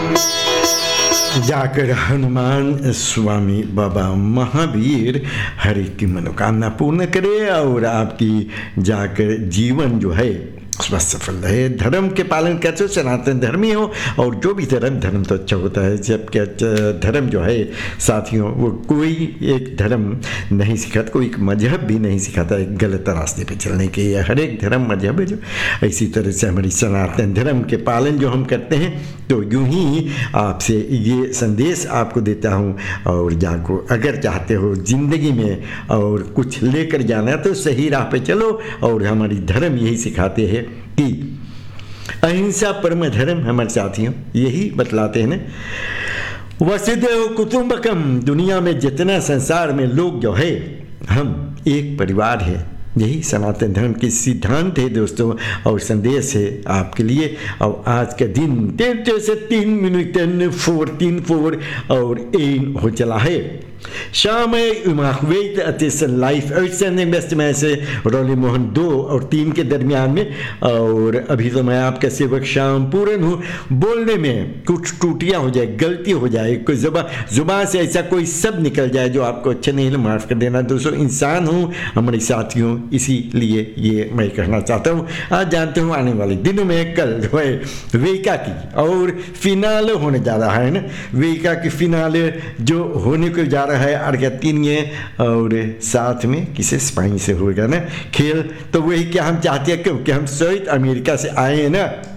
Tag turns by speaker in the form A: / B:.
A: जाकर हनुमान स्वामी बाबा महावीर हर एक की मनोकामना पूर्ण करे और आपकी जाकर जीवन जो है उसमें सफल रहे। धर्म के पालन कैसे सनातन धर्मी हो, और जो भी धर्म तो अच्छा होता है। जबकि धर्म जो है साथियों वो कोई एक धर्म नहीं सिखाता, कोई एक मजहब भी नहीं सिखाता एक गलत रास्ते पे चलने के। हर एक धर्म मजहब है जो इसी तरह से हमारी सनातन धर्म के पालन जो हम करते हैं, तो यूं ही आपसे ये संदेश आपको देता हूँ। और जाको अगर चाहते हो ज़िंदगी में और कुछ लेकर जाना तो सही राह पे चलो, और हमारी धर्म यही सिखाते हैं कि अहिंसा परम धर्म। हमारे साथियों यही बतलाते हैं ना, वसुधैव कुटुंबकम। दुनिया में जितना संसार में लोग जो है हम एक परिवार है, यही सनातन धर्म के सिद्धांत है दोस्तों, और संदेश है आपके लिए। और आज का दिन 3 मिनट 4 और 1 हो चला है। शाम वेट अतिशन लाइफ आउटस्टैंडिंग बेस्ट में से रॉली मोहन 2 और 3 के दरमियान में। और अभी तो मैं आपका सेवक शाम पूरन हूँ। बोलने में कुछ त्रुटियाँ हो जाए, गलती हो जाए, कोई जुबान से ऐसा कोई शब्द निकल जाए जो आपको अच्छा नहीं लगे, माफ़ कर देना दोस्तों। इंसान हूँ हमारे साथियों, इसीलिए ये मैं कहना चाहता हूँ। आज जानते हूँ आने वाले दिनों में कल जो है वेका की और फिनाले होने जा रहा है ना, वेका की फिनाले जो होने को जा रहा है अर्जेंटीना और साथ में किसी स्पेन से होगा ना खेल। तो वही क्या हम चाहते हैं, क्योंकि हम साउथ अमेरिका से आए हैं ना,